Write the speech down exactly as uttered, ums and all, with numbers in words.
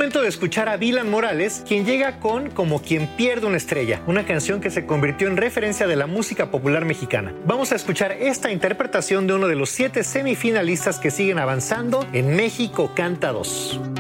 momento de escuchar a Dylan Morales, quien llega con Como quien pierde una estrella, una canción que se convirtió en referencia de la música popular mexicana. Vamos a escuchar esta interpretación de uno de los siete semifinalistas que siguen avanzando en México Canta dos.